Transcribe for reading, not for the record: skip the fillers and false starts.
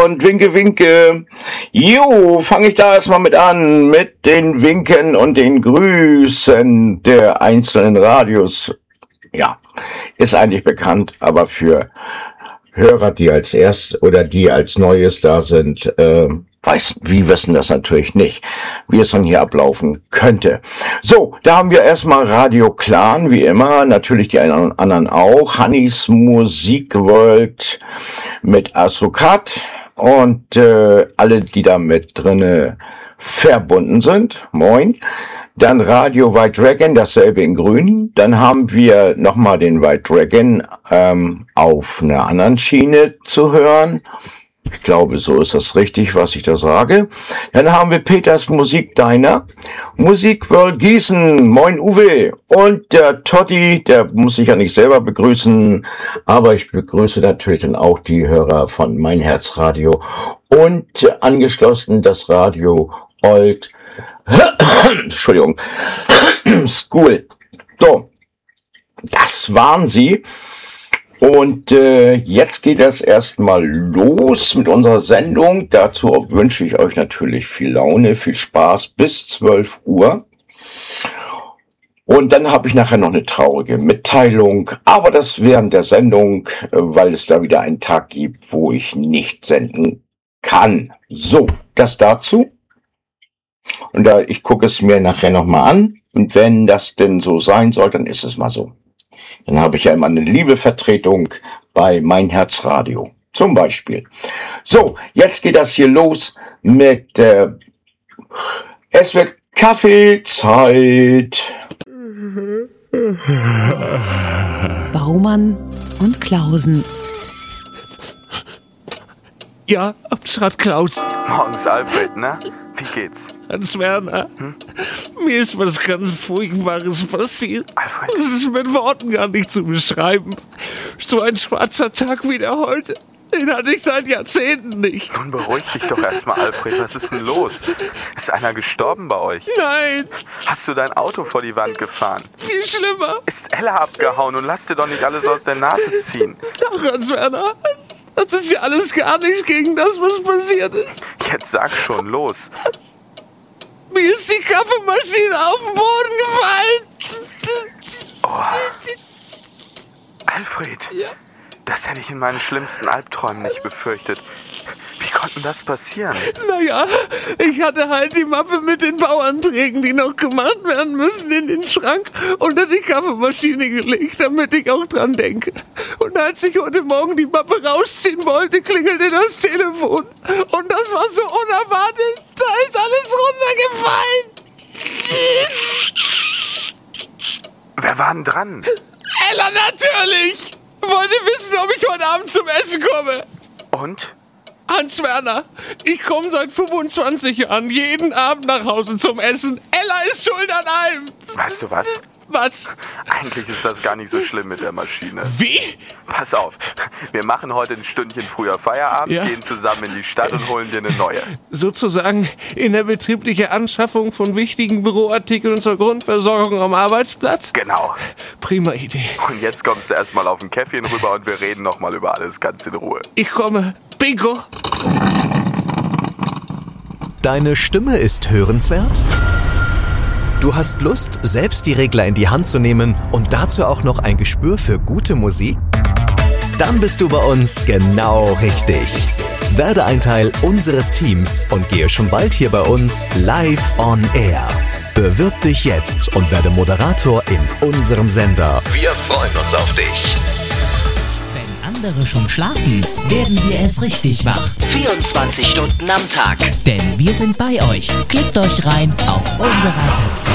und Winke Winke. Jo, fange ich da erstmal mit an, mit den Winken und den Grüßen der einzelnen Radios. Ja, ist eigentlich bekannt, aber für Hörer, die als erst oder die als Neues da sind, wissen das natürlich nicht, wie es dann hier ablaufen könnte. So, da haben wir erstmal Radio Clan, wie immer, natürlich die anderen auch. Hannis Musikworld mit Astrokat und alle, die da mit drinne verbunden sind. Moin. Dann Radio White Dragon, dasselbe in grün. Dann haben wir nochmal den White Dragon auf einer anderen Schiene zu hören. Ich glaube, so ist das richtig, was ich da sage. Dann haben wir Peters Musikdiner, Musikworld Gießen, moin Uwe. Und der Totti, der muss sich ja nicht selber begrüßen, aber ich begrüße natürlich dann auch die Hörer von Mein Herzradio und angeschlossen das Radio Old Entschuldigung, School. So, das waren sie. Und jetzt geht es erstmal los mit unserer Sendung. Dazu wünsche ich euch natürlich viel Laune, viel Spaß bis 12 Uhr. Und dann habe ich nachher noch eine traurige Mitteilung, aber das während der Sendung, weil es da wieder einen Tag gibt, wo ich nicht senden kann. So, das dazu. Und ich gucke es mir nachher nochmal an. Und wenn das denn so sein soll, dann ist es mal so. Dann habe ich ja immer eine liebe Vertretung bei Mein Herzradio. Zum Beispiel. So, jetzt geht das hier los mit es wird Kaffeezeit. Baumann und Klausen. Ja, Amtsrat Klaus. Morgens Alfred, ne? Wie geht's? Hans Werner, mir ist was ganz Furchtbares passiert. Alfred? Das ist mit Worten gar nicht zu beschreiben. So ein schwarzer Tag wie der heute, den hatte ich seit Jahrzehnten nicht. Nun beruhig dich doch erstmal, Alfred. Was ist denn los? Ist einer gestorben bei euch? Nein, Hast du dein Auto vor die Wand gefahren? viel schlimmer. Ist Ella abgehauen und lass dir doch nicht alles aus der Nase ziehen. Doch, Hans Werner, das ist ja alles gar nicht gegen das, was passiert ist. Jetzt sag schon, los. Mir ist die Kaffeemaschine auf den Boden gefallen. Alfred, Ja. das hätte ich in meinen schlimmsten Albträumen nicht befürchtet. Wie konnte das passieren? Naja, ich hatte halt die Mappe mit den Bauanträgen, die noch gemacht werden müssen, in den Schrank unter die Kaffeemaschine gelegt, damit ich auch dran denke. Und als ich heute Morgen die Mappe rausziehen wollte, klingelte das Telefon. Und das war so unerwartet, da ist alles runtergefallen. Wer war denn dran? Ella natürlich! Wollte wissen, ob ich heute Abend zum Essen komme. Und? Hans Werner, ich komme seit 25 Jahren jeden Abend nach Hause zum Essen. Ella ist schuld an allem. Weißt du was? Was? Eigentlich ist das gar nicht so schlimm mit der Maschine. Wie? Pass auf, wir machen heute ein Stündchen früher Feierabend, Ja. gehen zusammen in die Stadt und holen dir eine neue. Sozusagen in der betrieblichen Anschaffung von wichtigen Büroartikeln zur Grundversorgung am Arbeitsplatz? Genau. Prima Idee. Und jetzt kommst du erstmal auf ein Käffchen rüber und wir reden nochmal über alles ganz in Ruhe. Ich komme. Bingo. Deine Stimme ist hörenswert? Du hast Lust, selbst die Regler in die Hand zu nehmen und dazu auch noch ein Gespür für gute Musik? Dann bist du bei uns genau richtig. Werde ein Teil unseres Teams und gehe schon bald hier bei uns live on air. Bewirb dich jetzt und werde Moderator in unserem Sender. Wir freuen uns auf dich. Wenn andere schon schlafen, werden wir erst richtig wach. 24 Stunden am Tag. Denn wir sind bei euch. Klickt euch rein auf unserer Website.